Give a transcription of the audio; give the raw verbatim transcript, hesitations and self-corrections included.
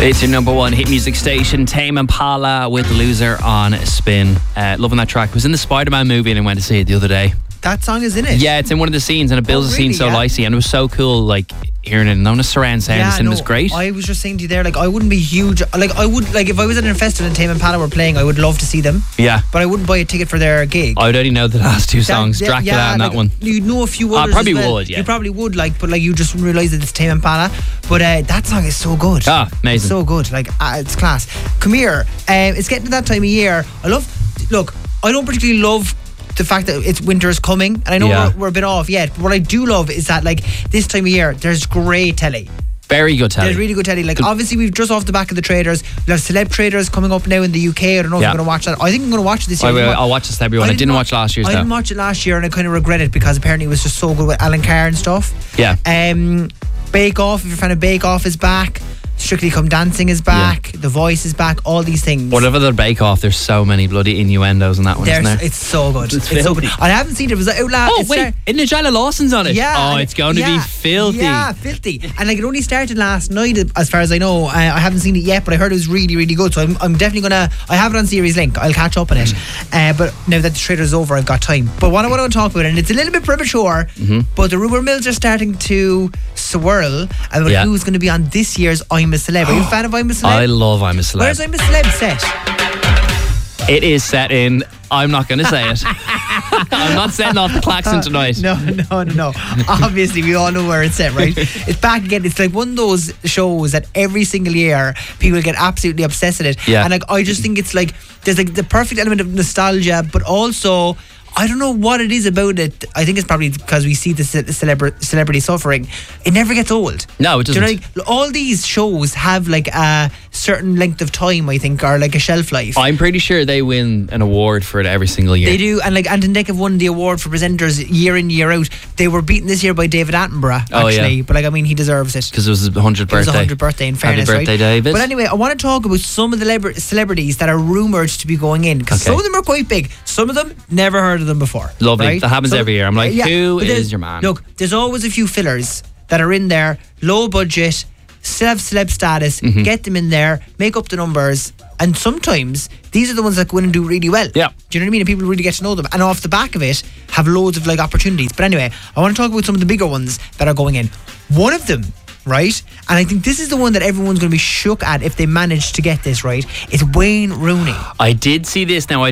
It's your number one hit music station, Tame Impala with Loser on Spin. Uh, loving that track. It was in the Spider-Man movie and I went to see it the other day. That song is in it? Yeah, it's in one of the scenes and it builds Oh, the scene really? so Yeah. nicely, and it was so cool, like, hearing it. And on a surround sound, Yeah, the cinema's no, great. I was just saying to you there, like, I wouldn't be huge. Like, I would, like, if I was at a festival and Tame Impala were playing, I would love to see them. Yeah. But I wouldn't buy a ticket for their gig. I would only know the last two songs, That- Dracula yeah, and like, that one. You'd know a few I others. probably as well. would, yeah. You probably would, like, but like you just wouldn't realise that it's Tame Impala. But uh, that song is so good. Ah, amazing. So good. Like, uh, it's class. Come here. Um, it's getting to that time of year. I love, look, I don't particularly love the fact that it's winter is coming, and I know Yeah. we're, we're a bit off yet. But what I do love is that, like, this time of year, there's great telly. Very good telly. There's really good telly. Like, obviously, we've just off the back of the Traders. We have Celeb Traders coming up now in the U K. I don't know if Yeah. I'm going to watch that. I think I'm going to watch it this year. I will, You know what? I'll watch this every one. I didn't watch last year's I though. didn't watch it last year, and I kind of regret it because apparently it was just so good with Alan Carr and stuff. Yeah. Um, Bake Off, if you're a fan of Bake Off, is back. Strictly Come Dancing is back. The Voice is back. All these things. Whatever the Bake Off, there's so many bloody innuendos in that one, isn't There's, there? it's so good. It's It's, so good. filthy. I haven't seen it. It was out last. Oh, it wait. start- Isn't Nigella Lawson's on it? Yeah. Oh, and it's going to yeah, be filthy. Yeah, filthy. And like it only started last night, as far as I know. I, I haven't seen it yet, but I heard it was really, really good. So I'm, I'm definitely gonna. I have it on Series Link. I'll catch up on it. Uh, but now that the trailer's over, I've got time. But what I want to talk about, and it's a little bit premature, Mm-hmm. but the rumor mills are starting to swirl about Yeah. who's going to be on this year's I'm a Celeb. Are you a fan of I'm a Celeb? I love I'm a Celeb. Where's I'm a Celeb set? It is set in. I'm not going to say it. I'm not setting off the klaxon tonight. No, no, no, no. Obviously, we all know where it's at, right? It's back again. It's like one of those shows that every single year people get absolutely obsessed with it. Yeah. And like, I just think it's like there's like the perfect element of nostalgia, but also I don't know what it is about it. I think it's probably because we see the ce- celebra- celebrity suffering. It never gets old. No, it Do you know, doesn't. like, all these shows have like a certain length of time, I think, or like a shelf life. I'm pretty sure they win an award for it every single year. They do, and like Ant and Dec have won the award for presenters year in, year out. They were beaten this year by David Attenborough, Oh, yeah. actually. But like, I mean, he deserves it. Because it was his one hundredth It was birthday. a hundredth birthday, in Happy fairness, birthday, right? David. But anyway, I want to talk about some of the celebra- celebrities that are rumoured to be going in. Because Okay. some of them are quite big. Some of them, never heard of them before. Lovely. Right? That happens So- every year. I'm like, Yeah, who but there's- is your man? Look, there's always a few fillers that are in there, low budget, still have celeb status, Mm-hmm. get them in there, make up the numbers, and sometimes these are the ones that go in and do really well. Yeah. Do you know what I mean? And people really get to know them, and off the back of it, have loads of like opportunities. But anyway, I want to talk about some of the bigger ones that are going in. One of them, right, and I think this is the one that everyone's going to be shook at if they manage to get this right, is Wayne Rooney. I did see this. Now, I